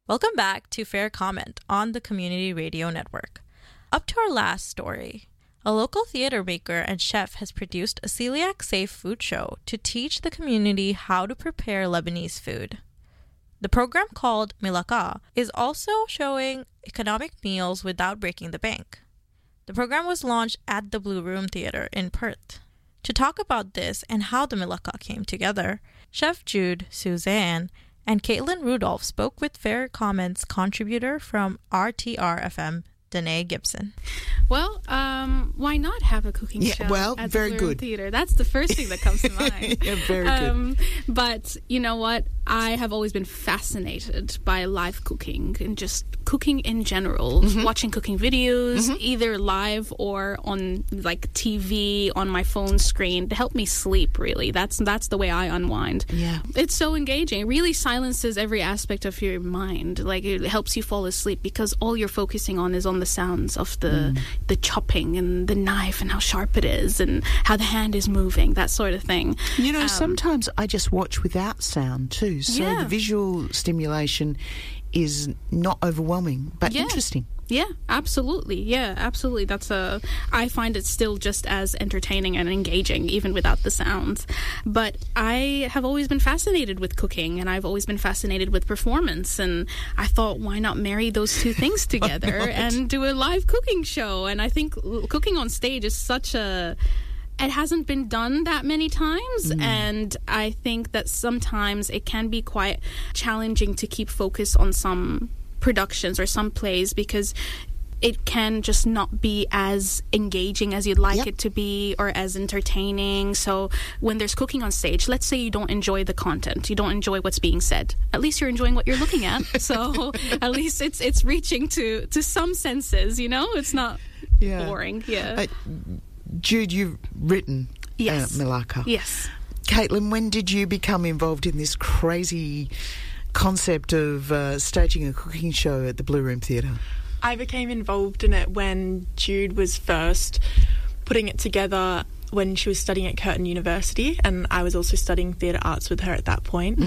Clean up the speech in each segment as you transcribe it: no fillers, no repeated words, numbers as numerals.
Welcome back to Fair Comment on the Community Radio Network. Up to our last story, a local theater maker and chef has produced a celiac-safe food show to teach the community how to prepare Lebanese food. The program, called Milaka, is also showing economic meals without breaking the bank. The program was launched at the Blue Room Theatre in Perth. To talk about this and how the Milaka came together, Chef Jude, Suzanne, and Caitlin Rudolph spoke with Fair Comment's contributor from RTR-FM, Danae Gibson. Well, why not have a cooking show at the Blue Room Theatre? That's the first thing that comes to mind. Very good. But you know what? I have always been fascinated by live cooking and just cooking in general. Watching cooking videos, either live or on like TV on my phone screen to help me sleep. Really, that's the way I unwind. Yeah, it's so engaging. It really silences every aspect of your mind. Like it helps you fall asleep because all you're focusing on is on the sounds of the chopping and the knife and how sharp it is and how the hand is moving, that sort of thing. You know, sometimes I just watch without sound too, so the visual stimulation is not overwhelming, but interesting. Yeah, absolutely. I find it still just as entertaining and engaging, even without the sounds. But I have always been fascinated with cooking, and I've always been fascinated with performance. And I thought, why not marry those two things together and do a live cooking show? And I think cooking on stage is it hasn't been done that many times, and I think that sometimes it can be quite challenging to keep focus on some productions or some plays because it can just not be as engaging as you'd like it to be or as entertaining. So when there's cooking on stage, let's say you don't enjoy the content, you don't enjoy what's being said, at least you're enjoying what you're looking at. So at least it's reaching to some senses, you know? It's not boring. Jude, you've written Milaka. Yes. Caitlin, when did you become involved in this crazy concept of staging a cooking show at the Blue Room Theatre? I became involved in it when Jude was first putting it together when she was studying at Curtin University, and I was also studying theatre arts with her at that point.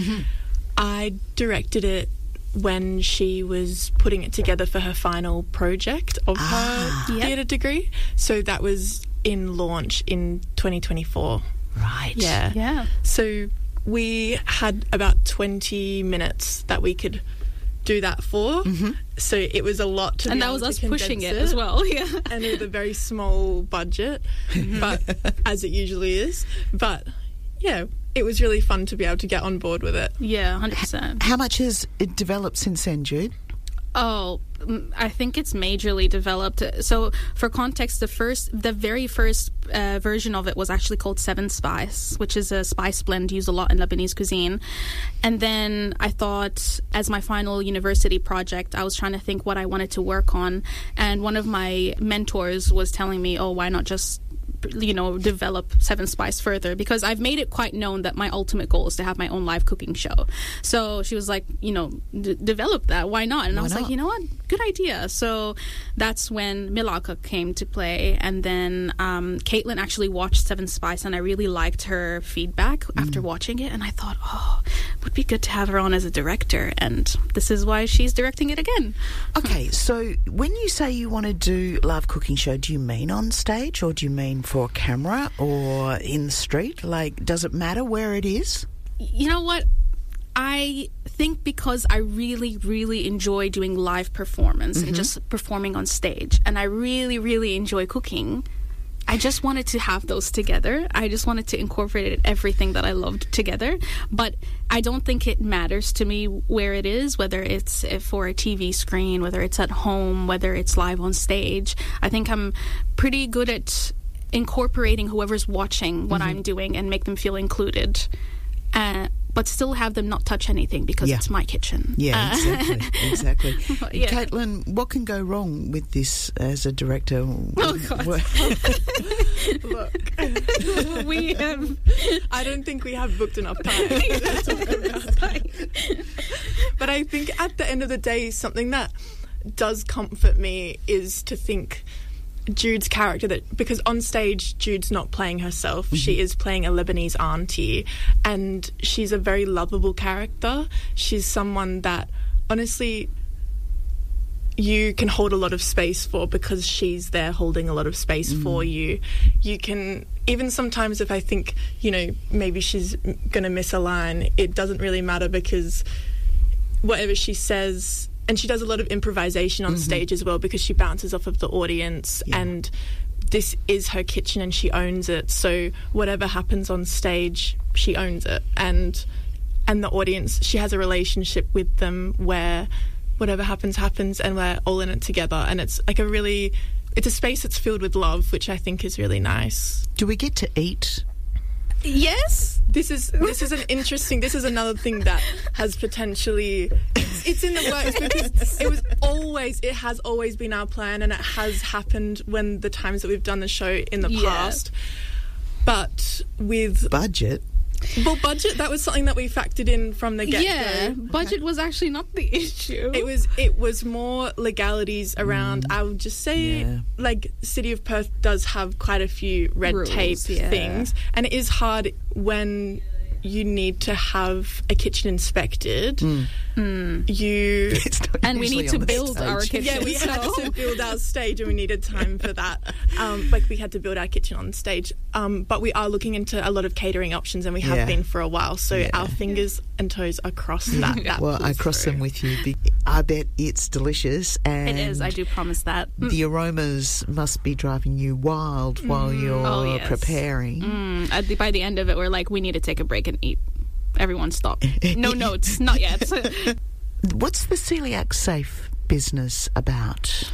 I directed it when she was putting it together for her final project of her theatre degree. So that was in launch in 2024. Right. Yeah. So we had about 20 minutes that we could do that for. So it was a lot to and that was us pushing it as well. And with a very small budget, but as it usually is. But yeah, it was really fun to be able to get on board with it. Yeah, 100%. How much has it developed since then, Jude? Oh, I think it's majorly developed. So, for context, the very first version of it was actually called Seven Spice, which is a spice blend used a lot in Lebanese cuisine. And then I thought, as my final university project, I was trying to think what I wanted to work on. And one of my mentors was telling me, "Oh, why not just develop Seven Spice further?" Because I've made it quite known that my ultimate goal is to have my own live cooking show. So she was like, develop that. Why not? And I was like, you know what? Good idea. So that's when Milaka came to play. And then Caitlin actually watched Seven Spice, and I really liked her feedback after watching it. And I thought, it would be good to have her on as a director. And this is why she's directing it again. Okay, so when you say you want to do live cooking show, do you mean on stage or do you mean for camera or in the street? Like, does it matter where it is? You know what? I think because I really, really enjoy doing live performance and just performing on stage, and I really, really enjoy cooking, I just wanted to have those together. I just wanted to incorporate everything that I loved together. But I don't think it matters to me where it is, whether it's for a TV screen, whether it's at home, whether it's live on stage. I think I'm pretty good at incorporating whoever's watching what I'm doing and make them feel included. But still have them not touch anything because it's my kitchen. Yeah, exactly. Caitlin, what can go wrong with this as a director? Oh, God. Look, I don't think we have booked enough time to talk about it. But I think at the end of the day, something that does comfort me is to think Jude's character, because on stage Jude's not playing herself, she is playing a Lebanese auntie, and she's a very lovable character. She's someone that honestly you can hold a lot of space for, because she's there holding a lot of space for you. You can, even sometimes if I think, you know, maybe she's going to miss a line, it doesn't really matter, because whatever she says, and she does a lot of improvisation on stage as well, because she bounces off of the audience, and this is her kitchen and she owns it. So whatever happens on stage, she owns it. And the audience, she has a relationship with them where whatever happens, and we're all in it together. And it's like it's a space that's filled with love, which I think is really nice. Do we get to eat? Yes. This is another thing that has potentially, it's in the works, because it has always been our plan, and it has happened when the times that we've done the show in the past. But with budget, that was something that we factored in from the get-go. Yeah, budget was actually not the issue. It was more legalities around, I would just say, like, City of Perth does have quite a few red tape things, and it is hard when you need to have a kitchen inspected. And we need to build our kitchen. Yeah, we had to build our stage, and we needed time for that. Like, we had to build our kitchen on stage. But we are looking into a lot of catering options, and we have been for a while. So our fingers and toes are crossed that well, I cross them with you. I bet it's delicious. And it is, I do promise that. The aromas must be driving you wild while you're preparing. By the end of it, we're like, we need to take a break and eat. Everyone stop. No notes, not yet. What's the Celiac Safe business about?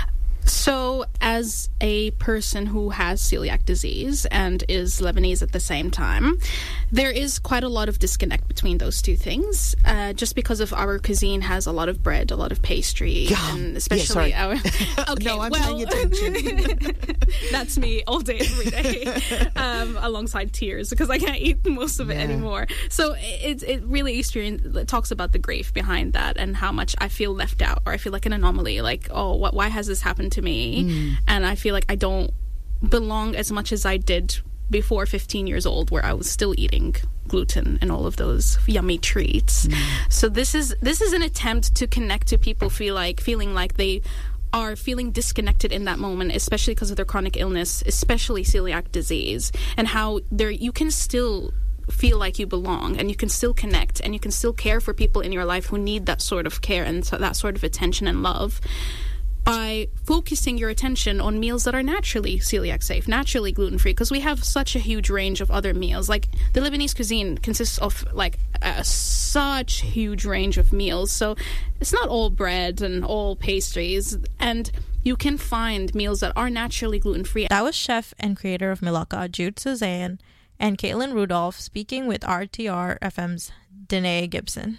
So, as a person who has celiac disease and is Lebanese at the same time, there is quite a lot of disconnect between those two things, just because of our cuisine has a lot of bread, a lot and especially our... Okay, no, I'm paying attention. That's me all day, every day, alongside tears, because I can't eat most of it anymore. So it really talks about the grief behind that, and how much I feel left out, or I feel like an anomaly, like, why has this happened to me? And I feel like I don't belong as much as I did before 15 years old, where I was still eating gluten and all of those yummy treats. So this is an attempt to connect to people feeling like they are feeling disconnected in that moment, especially because of their chronic illness, especially celiac disease, and how you can still feel like you belong, and you can still connect, and you can still care for people in your life who need that sort of care and that sort of attention and love, by focusing your attention on meals that are naturally celiac safe, naturally gluten-free, because we have such a huge range of other meals. Like, the Lebanese cuisine consists of such huge range of meals, so it's not all bread and all pastries, and you can find meals that are naturally gluten-free. That was chef and creator of Milaka, Jude Suzanne, and Caitlin Rudolph, speaking with RTR FM's Danae Gibson.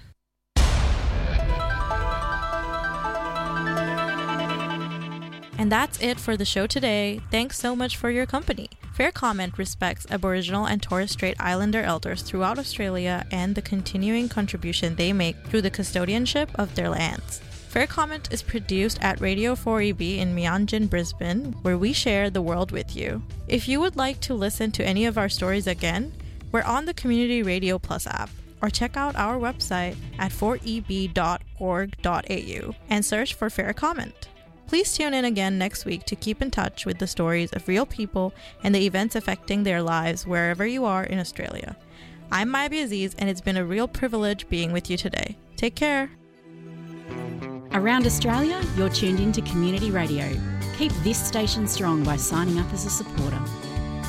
And that's it for the show today. Thanks so much for your company. Fair Comment respects Aboriginal and Torres Strait Islander elders throughout Australia and the continuing contribution they make through the custodianship of their lands. Fair Comment is produced at Radio 4EB in Meanjin, Brisbane, where we share the world with you. If you would like to listen to any of our stories again, we're on the Community Radio Plus app, or check out our website at 4eb.org.au and search for Fair Comment. Please tune in again next week to keep in touch with the stories of real people and the events affecting their lives wherever you are in Australia. I'm Maya Aziz, and it's been a real privilege being with you today. Take care. Around Australia, you're tuned in to Community Radio. Keep this station strong by signing up as a supporter.